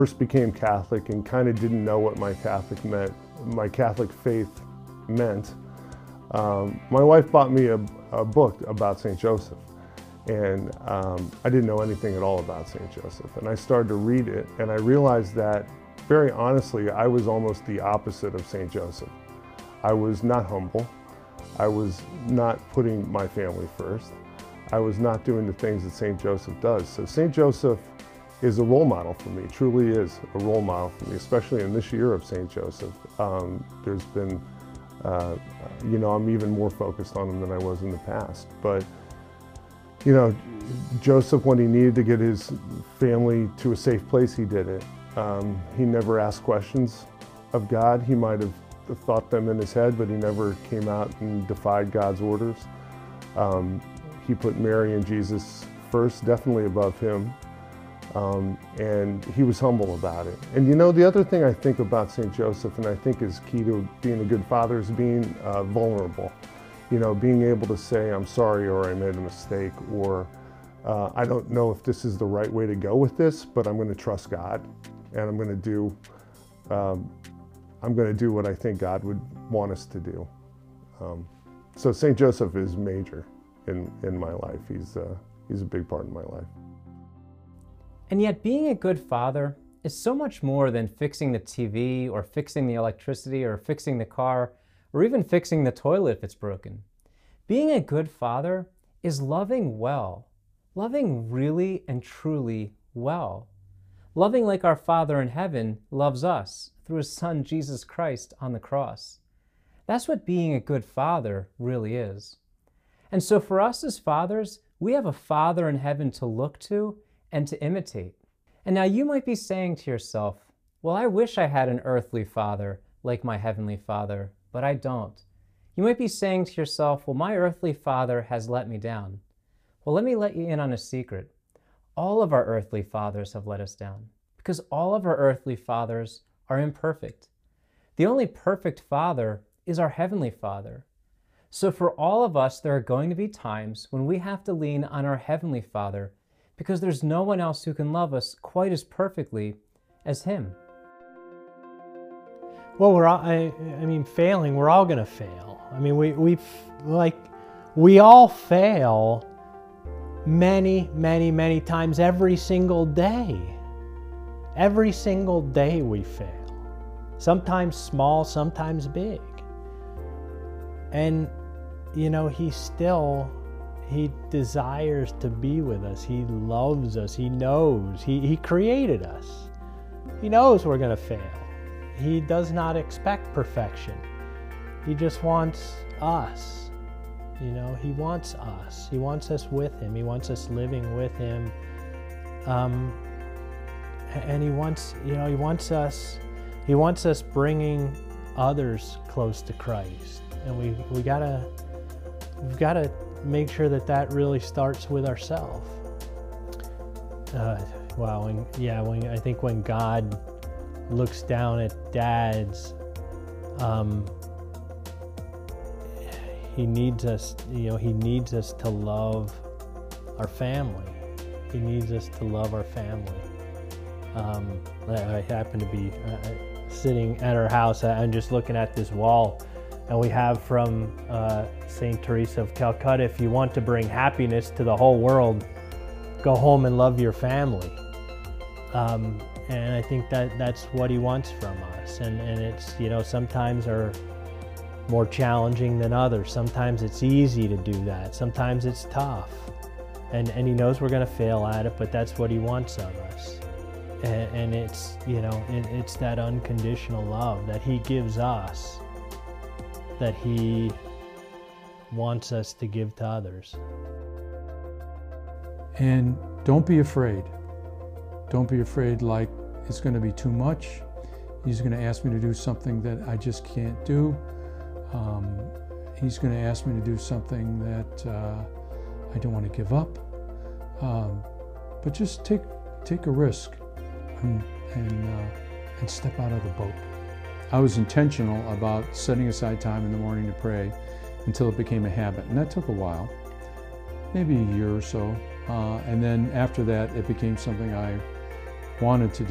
First became Catholic and kind of didn't know what my Catholic faith meant. My wife bought me a book about St. Joseph, and I didn't know anything at all about St. Joseph. And I started to read it, and I realized that, very honestly, I was almost the opposite of St. Joseph. I was not humble. I was not putting my family first. I was not doing the things that St. Joseph does. So St. Joseph is a role model for me, truly is a role model for me, especially in this year of St. Joseph. There's been, I'm even more focused on him than I was in the past. But, Joseph, when he needed to get his family to a safe place, he did it. He never asked questions of God. He might have thought them in his head, but he never came out and defied God's orders. He put Mary and Jesus first, definitely above him. And he was humble about it. And the other thing I think about St. Joseph, and I think is key to being a good father, is being vulnerable. Being able to say, I'm sorry, or I made a mistake, or I don't know if this is the right way to go with this, but I'm going to trust God, and I'm going to do what I think God would want us to do. So St. Joseph is major in my life. He's a big part of my life. And yet being a good father is so much more than fixing the TV or fixing the electricity or fixing the car or even fixing the toilet if it's broken. Being a good father is loving well, loving really and truly well, loving like our Father in heaven loves us through his Son Jesus Christ on the cross. That's what being a good father really is. And so for us as fathers, we have a Father in heaven to look to and to imitate. And now you might be saying to yourself, well, I wish I had an earthly father like my heavenly Father, but I don't. You might be saying to yourself, well, my earthly father has let me down. Well, let me let you in on a secret. All of our earthly fathers have let us down, because all of our earthly fathers are imperfect. The only perfect Father is our Heavenly Father. So for all of us, there are going to be times when we have to lean on our Heavenly Father, because there's no one else who can love us quite as perfectly as Him. Well, failing, we're all going to fail. We all fail many, many, many times every single day. Every single day we fail. Sometimes small, sometimes big. And, He desires to be with us. He loves us. He knows. He created us. He knows we're going to fail. He does not expect perfection. He just wants us. He wants us. He wants us with Him. He wants us living with Him. And He wants us bringing others close to Christ. And we've got to make sure that really starts with ourselves. I think when God looks down at dads, He needs us. He needs us to love our family. He needs us to love our family. I happen to be sitting at our house. I'm just looking at this wall. And we have from St. Teresa of Calcutta, if you want to bring happiness to the whole world, go home and love your family. And I think that's what He wants from us. And it's, sometimes are more challenging than others. Sometimes it's easy to do that. Sometimes it's tough. And He knows we're going to fail at it, but that's what He wants of us. And it's, it's that unconditional love that He gives us, that He wants us to give to others. And don't be afraid. Don't be afraid like it's going to be too much. He's going to ask me to do something that I just can't do. He's going to ask me to do something that I don't want to give up. But just take a risk and step out of the boat. I was intentional about setting aside time in the morning to pray until it became a habit, and that took a while, maybe a year or so. And then after that, it became something I wanted to do.